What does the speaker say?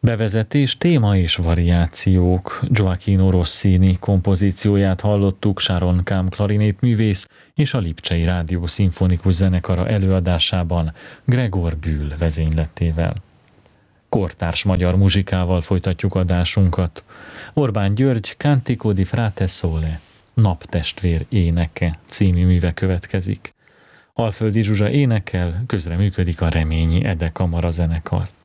Bevezetés, téma és variációk. Gioacchino Rossini kompozícióját hallottuk Sharon Kahn klarinétművész és a Lipcsei Rádió Szimfonikus Zenekara előadásában Gregor Bül vezénylettével. Kortárs magyar muzsikával folytatjuk adásunkat. Orbán György Cantico di Frate Sole, Naptestvér éneke című műve következik. Alföldi Zsuzsa énekel, közreműködik a Reményi Ede Kamara zenekar.